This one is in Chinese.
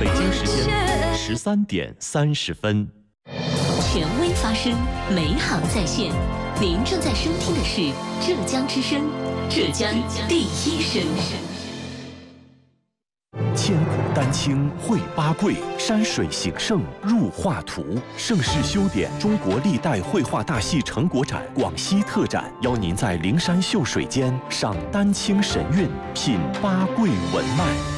北京时间13:30。 权威发声，美好在线。您正在收听的是浙江之声，浙江第一声。 千古丹青绘八桂，山水形胜入画图。盛世修典中国历代绘画大戏成果展广西特展，邀您在灵山秀水间赏丹青神韵，品八桂文脉。